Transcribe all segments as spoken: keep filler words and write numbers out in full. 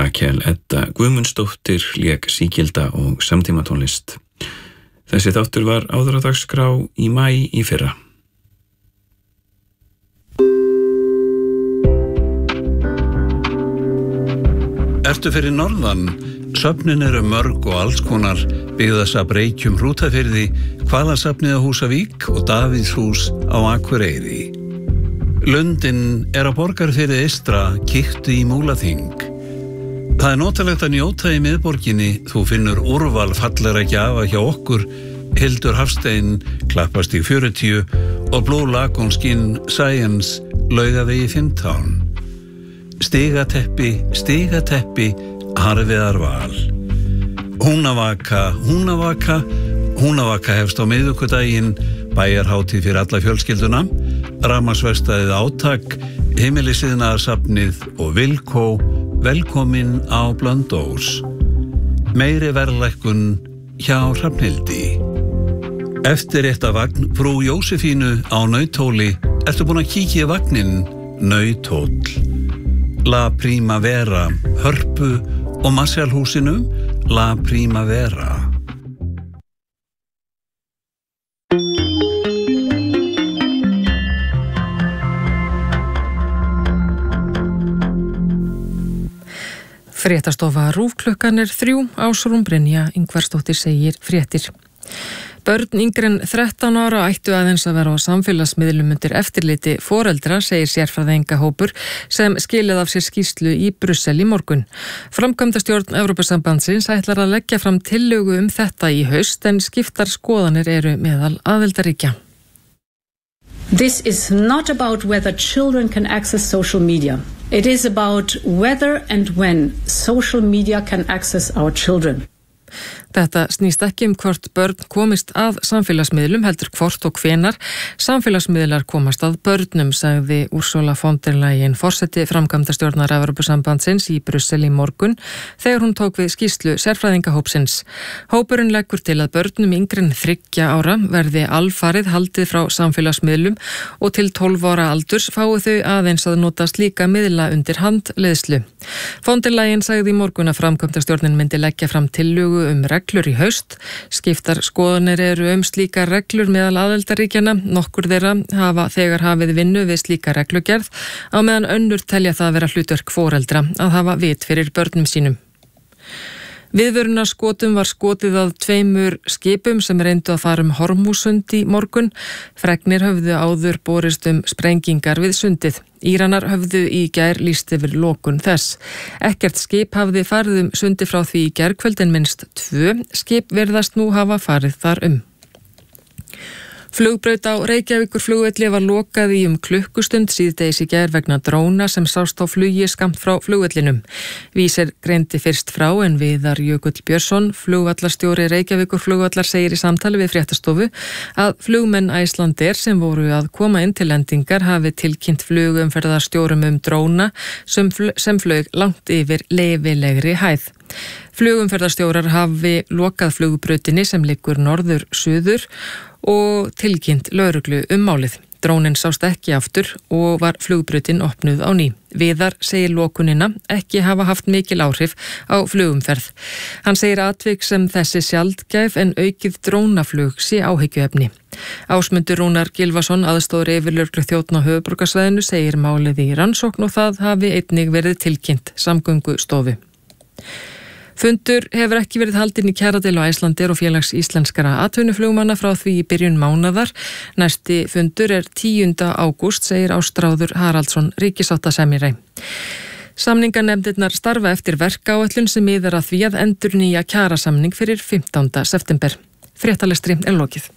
Rakel Edda Guðmundsdóttir lék sígilda og samtímatónlist. Þessi þáttur var áður á dagskrá í maí í fyrra. Ertu fyrir norðan? Söfnin eru mörg og alls konar, byggðasafn Reykjum Hrútafirði, Hvaðasafnið á Húsavík og Davíðshús á Akureyri. Lundin er á Borgarfirði eystra, kíktu í Múlaþing. Það er notalegt að njóta í miðborginni, þú finnur úrval fallegra gjafa hjá okkur, Hildur Hafstein, Klappastíg fjörutíu og Blue Lagoon Skin Science, Laugavegi fimmtán. Stigateppi, stigateppi, Harfiðar Val. Húnavaka, húnavaka, húnavaka hefst á miðvikudaginn, bæjarhátíð fyrir alla fjölskylduna, rafmagnsverkstæðið Átak, Heimilisiðnaðarsafnið og Vilkó, velkomin á Blönduós. Meiri verðlækkun hjá Hrafnhildi. Eftirréttavagn frú Jósefínu á Nauthóli. Ertu búin að kíkja í vagninn? Nauthóll. La Primavera, Hörpu og Marshallhúsinu, La Primavera. Fréttastofa RÚV klukkan er þrjú, Ásrún Brynja Ingvarsdóttir segir fréttir. Börn yngri en þrettán ára ættu aðeins að vera á samfélagsmiðlum undir eftirliti foreldra, segir sérfræðingahópur sem skilið af sér skýrslu í Brussel í morgun. Framkvæmdastjórn Evrópusambandsins ætlar að leggja fram tillögu um þetta í haust en skiptar skoðanir eru meðal aðildarríkja. This is not about whether children can access social media. It is about whether and when social media can access our children. Þetta snýst ekki um hvort börn komist að samfélagsmiðlum, heldur hvort og hvenar samfélagsmiðlar komast að börnum, sagði Ursula von der Leyen, forseti framkvæmdastjórnar Evrópusambandsins í Brussel í morgun, þegar hún tók við skýrslu sérfræðingahópsins. Hópurinn leggur til að börnum yngri en þriggja ára verði alfarið haldið frá samfélagsmiðlum og til tólf ára aldurs fái þau aðeins að nota slíka miðla undir handleiðslu. Von der Leyen sagði í morgun að framkvæmdastjórnin myndi leggja fram tillögu um reglur í haust. Skiptar skoðanir eru um slíkar reglur meðal aðildarríkjanna. Nokkur þeirra hafa þegar hafið vinnu við slíka reglugerð á meðan önnur telja það vera hlutverk foreldra að hafa vit fyrir börnum sínum. Viðvörunarskotum var skotið að tveimur skipum sem reyndu að fara um Hormúsund í morgun. Fregnir höfðu áður borist um sprengingar við sundið. Íranar höfðu í gær lýst yfir lokun þess. Ekkert skip hafði farið um sundi frá því í gærkvöld en minnst tvö skip virðast nú hafa farið þar um. Flugbraut á Reykjavíkurflugvelli var lokað í um klukkustund síðdegis í gær vegna dróna sem sást á flugi skammt frá flugvellinum. Vísir greindi fyrst frá en Viðar Jökull Björnsson, flugvallarstjóri Reykjavíkurflugvallar, segir í samtali við fréttastofu að flugmenn Icelandair sem voru að koma inn til lendingar hafi tilkynnt flugumferðarstjórum um dróna sem, fl- sem flög langt yfir leyfilegri hæð. Flugumferðarstjórar hafi lokað flugbrautinni sem liggur norður-suður og tilkynnt lögreglu um málið. Drónin sást ekki aftur og var flugbrautin opnuð á ný. Viðar segir lokunina ekki hafa haft mikil áhrif á flugumferð. Hann segir atvik sem þessi sjaldgæf en aukið drónaflug sé áhyggjuefni. Ásmundur Rúnar Gylfason, aðstoðar yfirlögreglu þjónn á höfuðborgarsvæðinu, segir málið í rannsókn og það hafi einnig verið tilkynnt Samgöngustofu. Fundur hefur ekki verið haldinn í kjaradeilu á Icelandair og félags íslenskara atvinnuflugmanna frá því í byrjun mánaðar. Næsti fundur er tíunda ágúst, segir Ástráður Haraldsson, ríkissáttasemjari. Samninganefndirnar starfa eftir verkáætlun sem miðar að því að endurnýja kjarasamning fyrir fimmtánda september. Fréttalestri er lokið.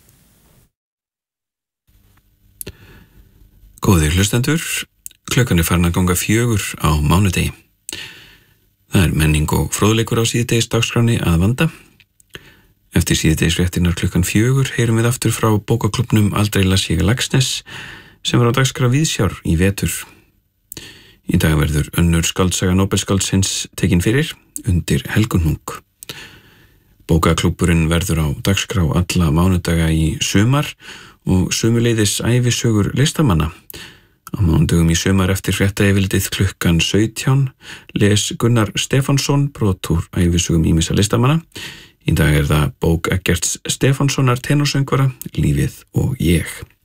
Góðir hlustendur, klukkan er farin að ganga fjögur á mánudegi. Það er menning og fróðleikur á síðdegis dagskráni að vanda. Eftir síðdegis fréttinar klukkan fjögur heyrum við aftur frá bókaklúbbnum Aldrei las ég Laxness sem var á dagskrá Víðsjár í vetur. Í dag verður önnur skáldsaga Nóbelsskáldsins tekin fyrir undir Helgunung. Bókaklúbburinn verður á dagskrá alla mánudaga í sumar og sömuleiðis ævisögur listamanna Á mánudögum í sumar eftir fréttayfirlitið klukkan sautján les Gunnar Stefánsson brot úr ævisögum ýmissa listamanna. Í dag er það bók Eggerts Stefánssonar tenorsöngvara, Lífið og ég.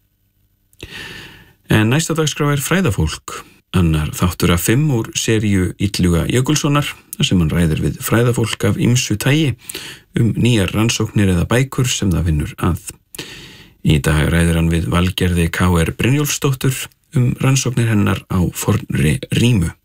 En næsta dagskrá er fræðafólk, annar þáttur af fimm úr seríu Illuga Jökulssonar, sem hann ræðir við fræðafólk af ýmsu tagi um nýjar rannsóknir eða bækur sem það vinnur að. Í dag ræðir hann við Valgerði K R Brynjólfsdóttur um rannsóknir hennar á fornri rímu.